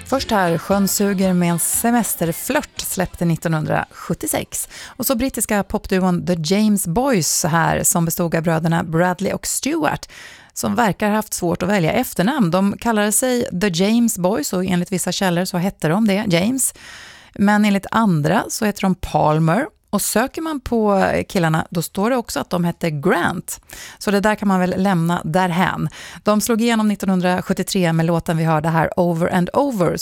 Först här Sjön suger med en semesterflört släppte 1976. Och så brittiska popduon The James Boys här som bestod av bröderna Bradley och Stewart som verkar ha haft svårt att välja efternamn. De kallade sig The James Boys och enligt vissa källor så hette de det, James. Men enligt andra så heter de Palmer. Och söker man på killarna då står det också att de hette Grant. Så det där kan man väl lämna därhän. De slog igenom 1973 med låten vi hörde här Over and Over